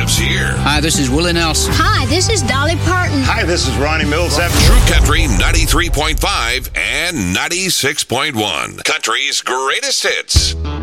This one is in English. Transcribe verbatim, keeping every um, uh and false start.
lives here. Hi, this is Willie Nelson. Hi, this is Dolly Parton. Hi, this is Ronnie Millsap. True Country ninety-three point five and ninety-six point one. Country's greatest hits.